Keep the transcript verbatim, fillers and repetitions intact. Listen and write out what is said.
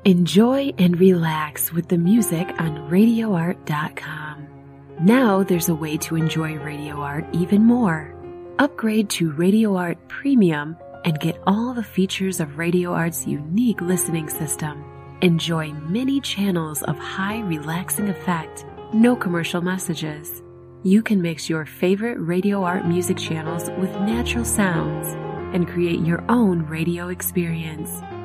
Enjoy and relax with the music on radio art dot com. Now there's a way to enjoy Radio Art even more. Upgrade to Radio Art Premium and get all the features of Radio Art's unique listening system. Enjoy many channels of high relaxing effect, no commercial messages. You can mix your favorite Radio Art music channels with natural sounds and create your own radio experience.